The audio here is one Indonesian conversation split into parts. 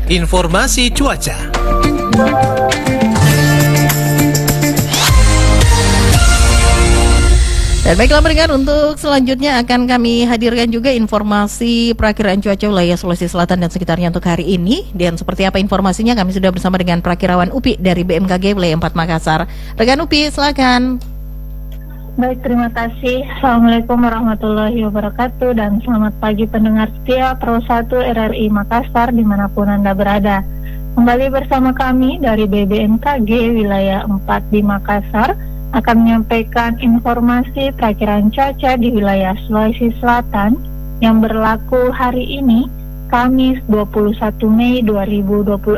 informasi cuaca. Dan baiklah pendengar, untuk selanjutnya akan kami hadirkan juga informasi perakiraan cuaca wilayah Sulawesi Selatan dan sekitarnya untuk hari ini. Dan seperti apa informasinya, kami sudah bersama dengan Prakirawan UPI dari BMKG wilayah 4 Makassar. Rekan UPI, silakan. Baik, terima kasih. Assalamualaikum warahmatullahi wabarakatuh dan selamat pagi pendengar setia Pro 1 RRI Makassar dimanapun Anda berada. Kembali bersama kami dari BMKG wilayah 4 di Makassar akan menyampaikan informasi perakiraan cuaca di wilayah Sulawesi Selatan yang berlaku hari ini, Kamis 21 Mei 2026.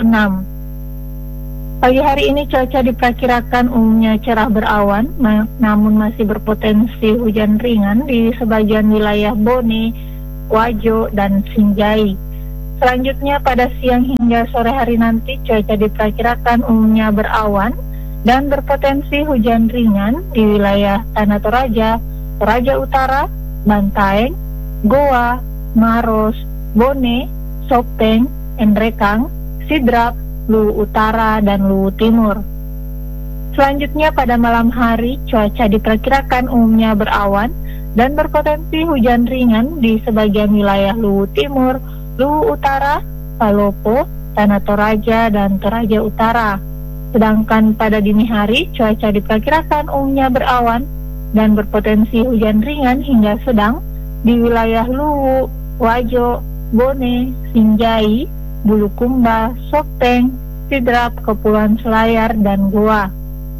Pagi hari ini cuaca diperkirakan umumnya cerah berawan, namun masih berpotensi hujan ringan di sebagian wilayah Bone, Wajo, dan Sinjai. Selanjutnya pada siang hingga sore hari nanti cuaca diperkirakan umumnya berawan dan berpotensi hujan ringan di wilayah Tanah Toraja, Toraja Utara, Bantaeng, Goa, Maros, Bone, Sopeng, Endrekang, Sidrap, Luwu Utara, dan Luwu Timur. Selanjutnya pada malam hari cuaca diperkirakan umumnya berawan dan berpotensi hujan ringan di sebagian wilayah Luwu Timur, Luwu Utara, Palopo, Tanah Toraja, dan Toraja Utara. Sedangkan pada dini hari cuaca diperkirakan umumnya berawan dan berpotensi hujan ringan hingga sedang di wilayah Luwu, Wajo, Bone, Sinjai, Bulukumba, Sopeng, Sidrap, Kepulauan Selayar, dan Goa.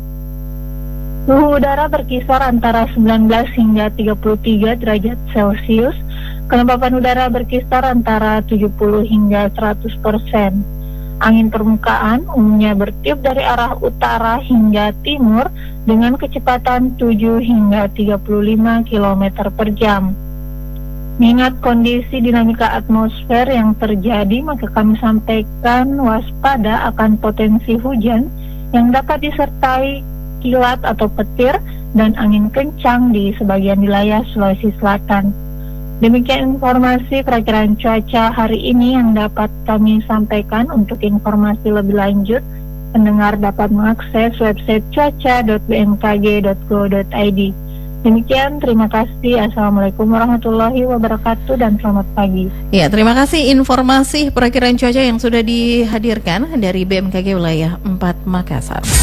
Suhu udara berkisar antara 19 hingga 33 derajat Celcius, kelembapan udara berkisar antara 70 hingga 100%. Angin permukaan umumnya bertiup dari arah utara hingga timur dengan kecepatan 7 hingga 35 km per jam. Mengingat kondisi dinamika atmosfer yang terjadi, maka kami sampaikan waspada akan potensi hujan yang dapat disertai kilat atau petir dan angin kencang di sebagian wilayah Sulawesi Selatan. Demikian informasi perakiraan cuaca hari ini yang dapat kami sampaikan. Untuk informasi lebih lanjut, pendengar dapat mengakses website cuaca.bmkg.go.id. Demikian, terima kasih. Assalamualaikum warahmatullahi wabarakatuh dan selamat pagi. Ya, terima kasih informasi perakiraan cuaca yang sudah dihadirkan dari BMKG wilayah 4 Makassar.